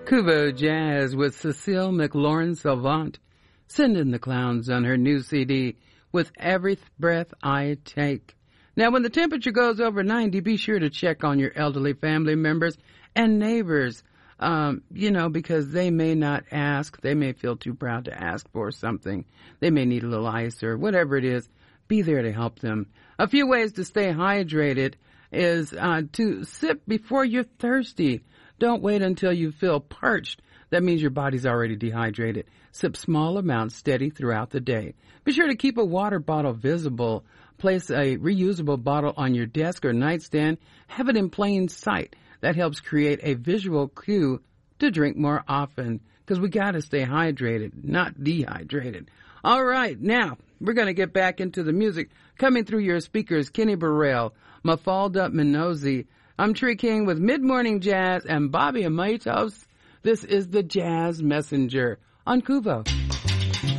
Kuvo Jazz with Cecile McLaurin Salvant, sending the clowns on her new CD, With Every Breath I Take. Now, when the temperature goes over 90, be sure to check on your elderly family members and neighbors, because they may not ask. They may feel too proud to ask for something. They may need a little ice or whatever it is. Be there to help them. A few ways to stay hydrated is to sip before you're thirsty. Don't wait until you feel parched. That means your body's already dehydrated. Sip small amounts steady throughout the day. Be sure to keep a water bottle visible. Place a reusable bottle on your desk or nightstand. Have it in plain sight. That helps create a visual cue to drink more often, because we got to stay hydrated, not dehydrated. All right, now we're going to get back into the music. Coming through your speakers, Kenny Burrell, Mafalda Minozi. I'm Tree King with Mid-Morning Jazz and Bobby Amatos. This is the Jazz Messenger on Kuvo.